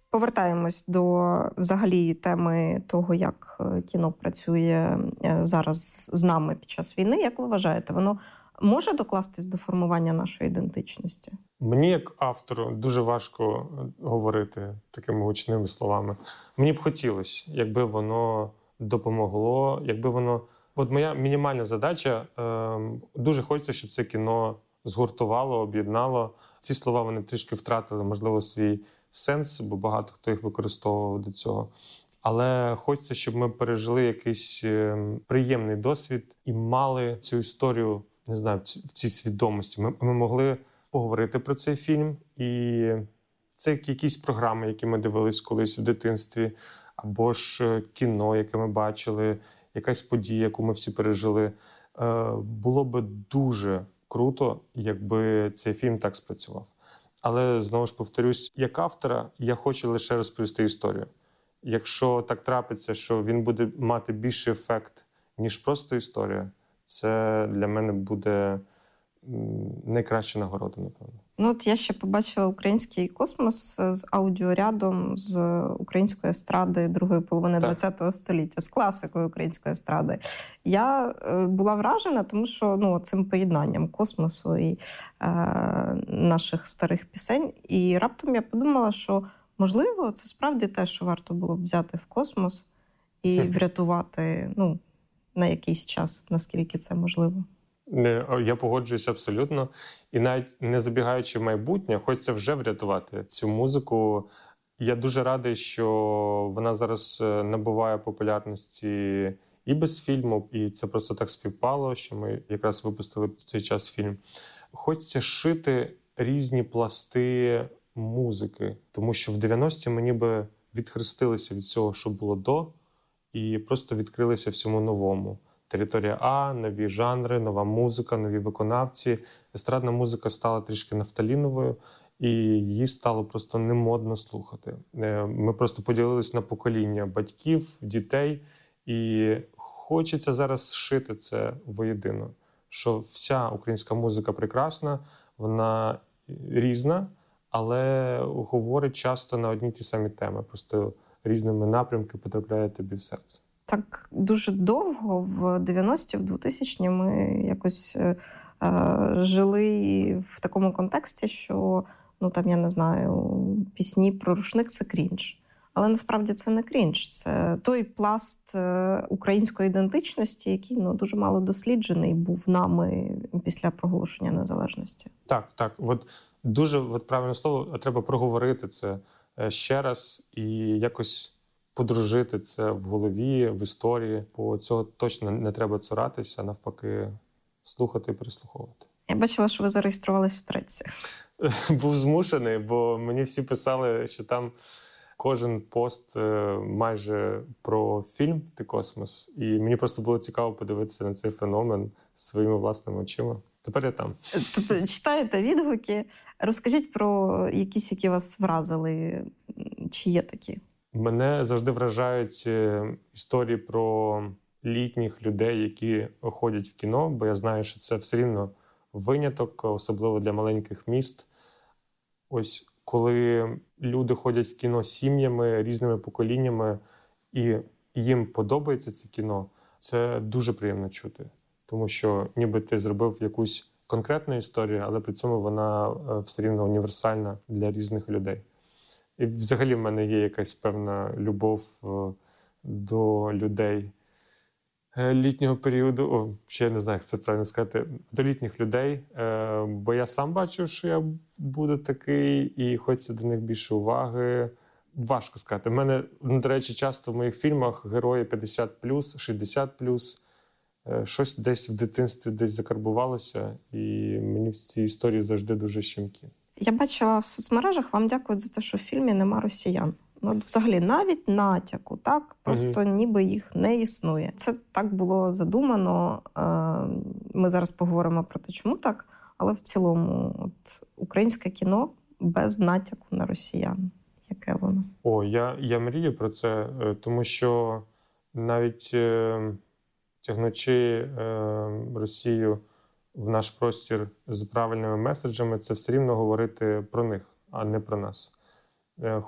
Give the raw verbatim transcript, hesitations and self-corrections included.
Повертаємось до взагалі теми того, як кіно працює зараз з нами під час війни. Як ви вважаєте, воно може докластись до формування нашої ідентичності? Мені, як автору, дуже важко говорити такими гучними словами. Мені б хотілося, якби воно допомогло, якби воно... От моя мінімальна задача, е, дуже хочеться, щоб це кіно згуртувало, об'єднало. Ці слова, вони трішки втратили, можливо, свій сенс, бо багато хто їх використовував до цього. Але хочеться, щоб ми пережили якийсь е, приємний досвід і мали цю історію, не знаю, в цій свідомості. Ми, ми могли поговорити про цей фільм, і це якісь програми, які ми дивились колись в дитинстві, або ж кіно, яке ми бачили, якась подія, яку ми всі пережили. Е, було би дуже круто, якби цей фільм так спрацював. Але, знову ж повторюсь, як автора я хочу лише розповісти історію. Якщо так трапиться, що він буде мати більший ефект, ніж просто історія, це для мене буде найкраща нагорода, напевно. Ну, от я ще побачила український космос з аудіорядом з української естради другої половини ХХ століття, з класикою української естради. Я е, була вражена, тому що ну, цим поєднанням космосу і е, наших старих пісень. І раптом я подумала, що, можливо, це справді те, що варто було б взяти в космос і врятувати ну, на якийсь час, наскільки це можливо. Я погоджуюся абсолютно. І навіть не забігаючи в майбутнє, хочеться вже врятувати цю музику. Я дуже радий, що вона зараз набуває популярності і без фільму, і це просто так співпало, що ми якраз випустили в цей час фільм. Хочеться шити різні пласти музики, тому що в дев'яності ми ніби відхрестилися від цього, що було до, і просто відкрилися всьому новому. Територія А, нові жанри, нова музика, нові виконавці. Естрадна музика стала трішки нафталіновою, і її стало просто немодно слухати. Ми просто поділились на покоління батьків, дітей, і хочеться зараз шити це воєдино. Що вся українська музика прекрасна, вона різна, але говорить часто на одні ті самі теми. Просто різними напрямками потрапляє тобі в серце. Так дуже довго, в дев'яності, в двохтисячні ми якось е, жили в такому контексті, що, ну там, я не знаю, пісні про рушник – це крінж. Але насправді це не крінж, це той пласт української ідентичності, який ну, дуже мало досліджений був нами після проголошення незалежності. Так, так. От дуже от правильне слово, треба проговорити це ще раз і якось подружити це в голові, в історії, бо цього точно не треба цуратися, а навпаки слухати і переслуховувати. Я бачила, що ви зареєструвались в Треці. Був змушений, бо мені всі писали, що там кожен пост майже про фільм «Ти космос». І мені просто було цікаво подивитися на цей феномен своїми власними очима. Тепер я там. Тобто читаєте відгуки. Розкажіть про якісь, які вас вразили. Чи є такі? Мене завжди вражають історії про літніх людей, які ходять в кіно, бо я знаю, що це все рівно виняток, особливо для маленьких міст. Ось коли люди ходять в кіно сім'ями, різними поколіннями, і їм подобається це кіно, це дуже приємно чути. Тому що ніби ти зробив якусь конкретну історію, але при цьому вона все рівно універсальна для різних людей. І взагалі в мене є якась певна любов до людей літнього періоду, о, ще я не знаю, як це правильно сказати, до літніх людей, бо я сам бачив, що я буду такий, і хочеться до них більше уваги. Важко сказати. У мене, до речі, часто в моїх фільмах герої п'ятдесят плюс, шістдесят плюс, щось десь в дитинстві десь закарбувалося, і мені в цій історії завжди дуже щемкі. Я бачила в соцмережах, вам дякують за те, що в фільмі нема росіян. Ну, взагалі, навіть натяку, так? Просто угу. ніби їх не існує. Це так було задумано. Ми зараз поговоримо про те, чому так. Але в цілому, от, українське кіно без натяку на росіян. Яке воно? О, я, я мрію про це, тому що навіть е, тягнучи е, Росію в наш простір з правильними меседжами, це все рівно говорити про них, а не про нас.